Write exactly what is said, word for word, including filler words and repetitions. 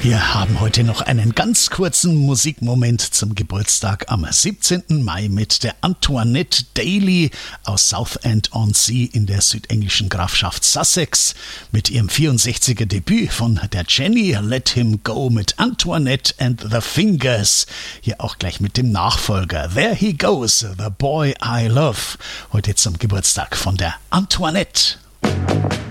Wir haben heute noch einen ganz kurzen Musikmoment zum Geburtstag am siebzehnten Mai mit der Antoinette Daly aus Southend-on-Sea in der südenglischen Grafschaft Sussex mit ihrem vierundsechziger Debüt von der Jenny Let Him Go mit Antoinette and the Fingers. Hier auch gleich mit dem Nachfolger There He Goes, The Boy I Love. Heute zum Geburtstag von der Antoinette.